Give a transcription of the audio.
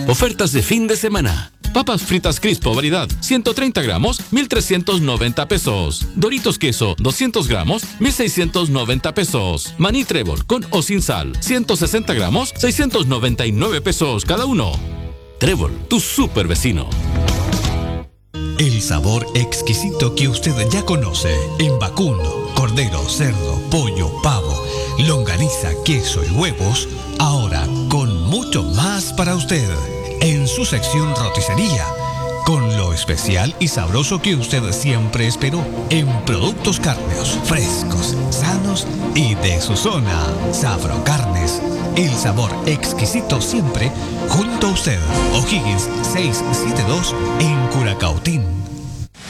Ofertas de fin de semana. Papas fritas Crispo variedad 130 gramos, 1,390 pesos. Doritos queso 200 gramos, 1,690 pesos. Maní Trébol con o sin sal 160 gramos, 699 pesos cada uno. Trébol, tu super vecino. El sabor exquisito que usted ya conoce en vacuno, cordero, cerdo, pollo, pavo, longaniza, queso y huevos, ahora con mucho más para usted en su sección roticería, con lo especial y sabroso que usted siempre esperó en productos cárneos, frescos, sanos y de su zona. Sabro Carnes, el sabor exquisito siempre junto a usted. O'Higgins 672 en Curacautín.